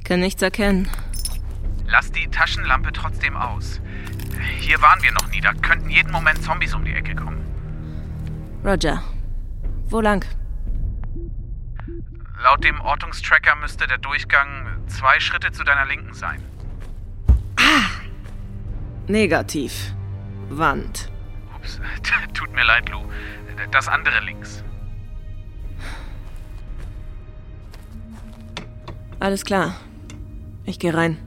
Kann nichts erkennen. Lass die Taschenlampe trotzdem aus. Hier waren wir noch nie, da könnten jeden Moment Zombies um die Ecke kommen. Roger. Wo lang? Laut dem Ortungstracker müsste der Durchgang 2 Schritte zu deiner Linken sein. Negativ. Wand. Ups, tut mir leid, Lou. Das andere links. Alles klar. Ich gehe rein.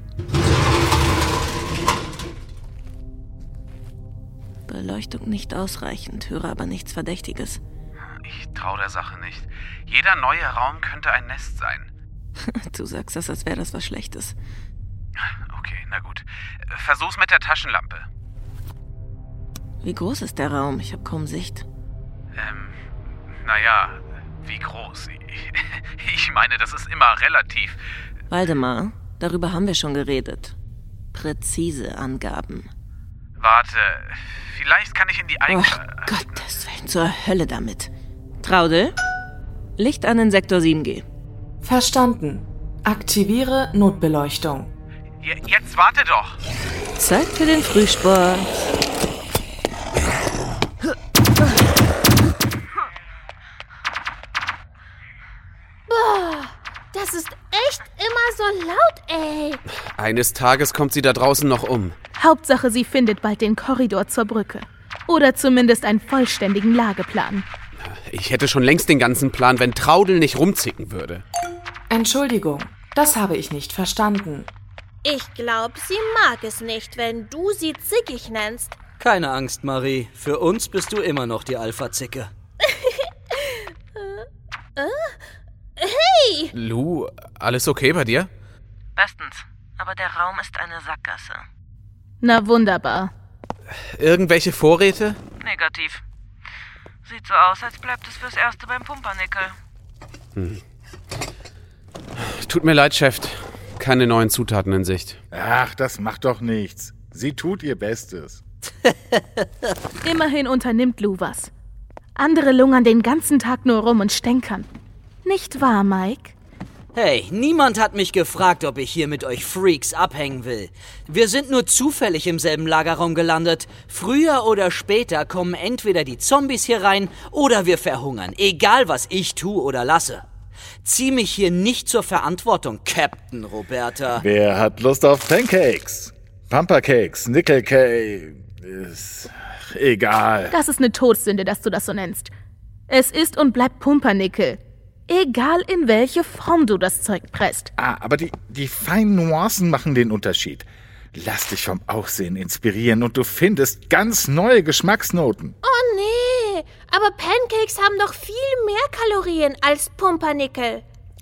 Beleuchtung nicht ausreichend, höre aber nichts Verdächtiges. Ich traue der Sache nicht. Jeder neue Raum könnte ein Nest sein. Du sagst das, als wäre das was Schlechtes. Okay, na gut. Versuch's mit der Taschenlampe. Wie groß ist der Raum? Ich habe kaum Sicht. Naja, wie groß? Ich meine, das ist immer relativ. Waldemar, darüber haben wir schon geredet. Präzise Angaben. Warte, vielleicht kann ich in die Oh Gottes Willen, zur Hölle damit. Traudel, Licht an in Sektor 7G. Verstanden. Aktiviere Notbeleuchtung. Jetzt warte doch. Zeit für den Frühsport. Das ist echt immer so laut, ey. Eines Tages kommt sie da draußen noch um. Hauptsache, sie findet bald den Korridor zur Brücke. Oder zumindest einen vollständigen Lageplan. Ich hätte schon längst den ganzen Plan, wenn Traudel nicht rumzicken würde. Entschuldigung, das habe ich nicht verstanden. Ich glaube, sie mag es nicht, wenn du sie zickig nennst. Keine Angst, Marie. Für uns bist du immer noch die Alpha-Zicke. Hey! Lou, alles okay bei dir? Bestens, aber der Raum ist eine Sackgasse. Na wunderbar. Irgendwelche Vorräte? Negativ. Sieht so aus, als bleibt es fürs Erste beim Pumpernickel. Tut mir leid, Chef. Keine neuen Zutaten in Sicht. Ach, das macht doch nichts. Sie tut ihr Bestes. Immerhin unternimmt Lou was. Andere lungern den ganzen Tag nur rum und stänkern. Nicht wahr, Mike? Hey, niemand hat mich gefragt, ob ich hier mit euch Freaks abhängen will. Wir sind nur zufällig im selben Lagerraum gelandet. Früher oder später kommen entweder die Zombies hier rein oder wir verhungern. Egal, was ich tue oder lasse. Zieh mich hier nicht zur Verantwortung, Captain Roberta. Wer hat Lust auf Pancakes? Pumpercakes, Nickelcake, ist egal. Das ist eine Todsünde, dass du das so nennst. Es ist und bleibt Pumpernickel. Egal in welche Form du das Zeug presst. Aber die feinen Nuancen machen den Unterschied. Lass dich vom Aussehen inspirieren und du findest ganz neue Geschmacksnoten. Oh nee, aber Pancakes haben doch viel mehr Kalorien als Pumpernickel.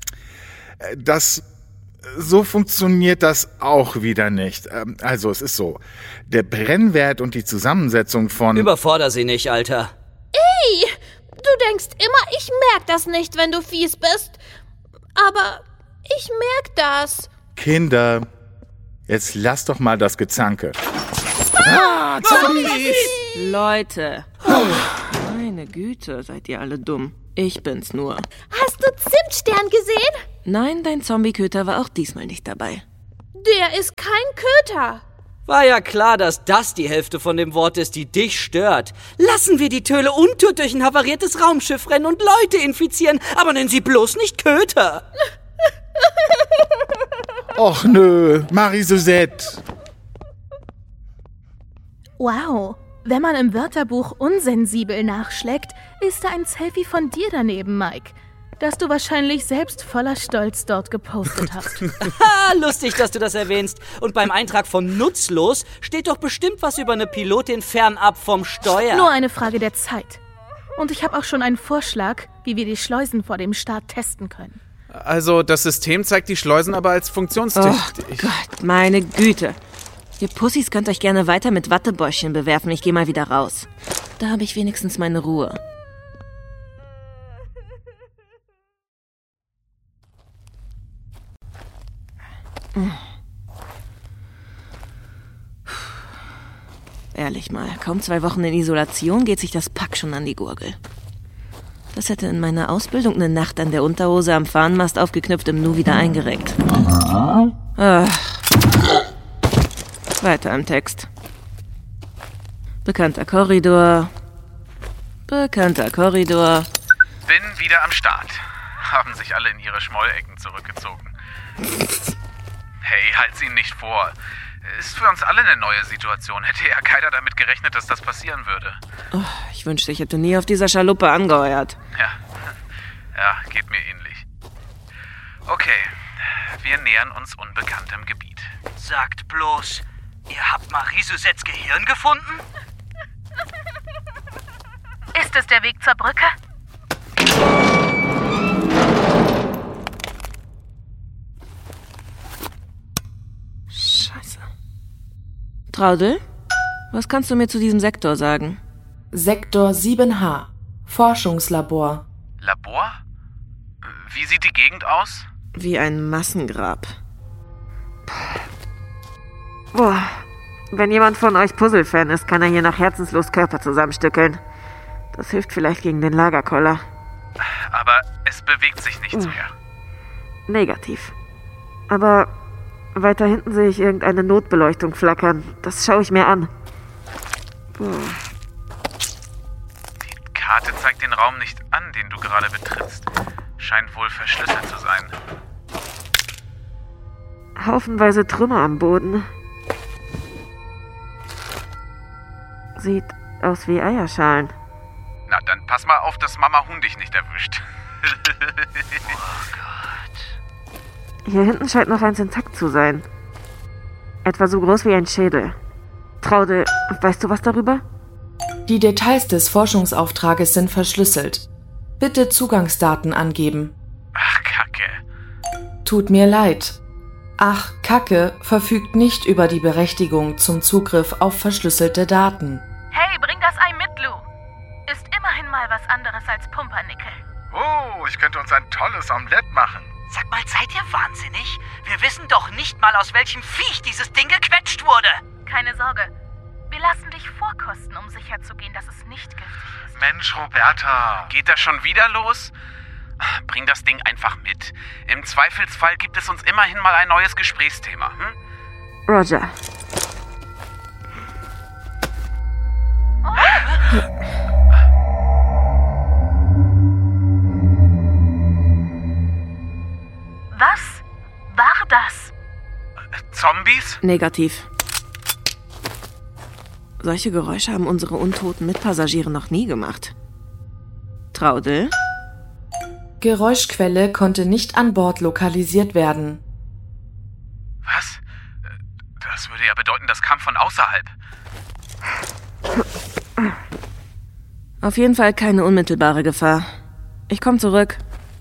So funktioniert das auch wieder nicht. Also es ist so, der Brennwert und die Zusammensetzung von... Überforder sie nicht, Alter. Ey, du denkst immer, ich merk das nicht, wenn du fies bist. Aber ich merk das. Kinder, jetzt lass doch mal das Gezanke. Zombies! Leute. Meine Güte, seid ihr alle dumm. Ich bin's nur. Hast du Zimtstern gesehen? Nein, dein Zombie-Köter war auch diesmal nicht dabei. Der ist kein Köter. War ja klar, dass das die Hälfte von dem Wort ist, die dich stört. Lassen wir die Töle untot durch ein havariertes Raumschiff rennen und Leute infizieren, aber nennen sie bloß nicht Köter. Och nö, Marie-Suzette. Wow. Wenn man im Wörterbuch unsensibel nachschlägt, ist da ein Selfie von dir daneben, Mike. Das du wahrscheinlich selbst voller Stolz dort gepostet hast. Lustig, dass du das erwähnst. Und beim Eintrag von nutzlos steht doch bestimmt was über eine Pilotin fernab vom Steuer. Nur eine Frage der Zeit. Und ich habe auch schon einen Vorschlag, wie wir die Schleusen vor dem Start testen können. Also, das System zeigt die Schleusen aber als funktionstüchtig. Oh Gott, meine Güte. Ihr Pussys könnt euch gerne weiter mit Wattebäuschen bewerfen. Ich gehe mal wieder raus. Da habe ich wenigstens meine Ruhe. Ehrlich mal, kaum 2 Wochen in Isolation geht sich das Pack schon an die Gurgel. Das hätte in meiner Ausbildung eine Nacht an der Unterhose am Fahnenmast aufgeknüpft im Nu wieder eingerenkt. Weiter im Text. Bekannter Korridor. Bekannter Korridor. Bin wieder am Start. Haben sich alle in ihre Schmollecken zurückgezogen. Hey, halt's ihnen nicht vor. Ist für uns alle eine neue Situation. Hätte ja keiner damit gerechnet, dass das passieren würde. Oh, ich wünschte, ich hätte nie auf dieser Schaluppe angeheuert. Ja, geht mir ähnlich. Okay, wir nähern uns unbekanntem Gebiet. Sagt bloß, ihr habt Marie-Susettes Gehirn gefunden? Ist es der Weg zur Brücke? Scheiße. Traudel, was kannst du mir zu diesem Sektor sagen? Sektor 7H. Forschungslabor. Labor? Wie sieht die Gegend aus? Wie ein Massengrab. Boah, wenn jemand von euch Puzzle-Fan ist, kann er hier nach herzenslos Körper zusammenstückeln. Das hilft vielleicht gegen den Lagerkoller. Aber es bewegt sich nichts mehr. Negativ. Aber weiter hinten sehe ich irgendeine Notbeleuchtung flackern. Das schaue ich mir an. Die Karte zeigt den Raum nicht an, den du gerade betrittst. Scheint wohl verschlüsselt zu sein. Haufenweise Trümmer am Boden. Sieht aus wie Eierschalen. Na, dann pass mal auf, dass Mama Huhn dich nicht erwischt. Hier hinten scheint noch eins intakt zu sein. Etwa so groß wie ein Schädel. Traudel, weißt du was darüber? Die Details des Forschungsauftrages sind verschlüsselt. Bitte Zugangsdaten angeben. Ach, Kacke. Tut mir leid. Ach, Kacke verfügt nicht über die Berechtigung zum Zugriff auf verschlüsselte Daten. Hey, bring das Ei mit, Lou. Ist immerhin mal was anderes als Pumpernickel. Oh, ich könnte uns ein tolles Omelett machen. Sag mal, seid ihr wahnsinnig? Wir wissen doch nicht mal, aus welchem Viech dieses Ding gequetscht wurde. Keine Sorge. Wir lassen dich vorkosten, um sicherzugehen, dass es nicht giftig ist. Mensch, Roberta. Geht das schon wieder los? Bring das Ding einfach mit. Im Zweifelsfall gibt es uns immerhin mal ein neues Gesprächsthema. Roger. Was war das? Zombies? Negativ. Solche Geräusche haben unsere untoten Mitpassagiere noch nie gemacht. Traudel? Geräuschquelle konnte nicht an Bord lokalisiert werden. Was? Das würde ja bedeuten, das kam von außerhalb. Auf jeden Fall keine unmittelbare Gefahr. Ich komme zurück.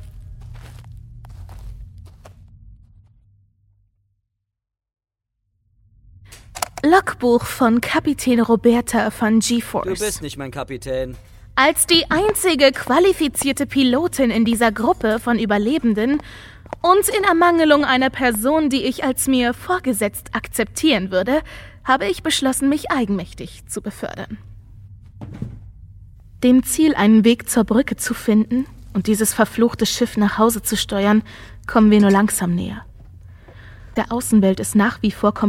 Logbuch von Kapitän Roberta von G-Force. Du bist nicht mein Kapitän. Als die einzige qualifizierte Pilotin in dieser Gruppe von Überlebenden und in Ermangelung einer Person, die ich als mir vorgesetzt akzeptieren würde, habe ich beschlossen, mich eigenmächtig zu befördern. Dem Ziel, einen Weg zur Brücke zu finden und dieses verfluchte Schiff nach Hause zu steuern, kommen wir nur langsam näher. Der Außenwelt ist nach wie vor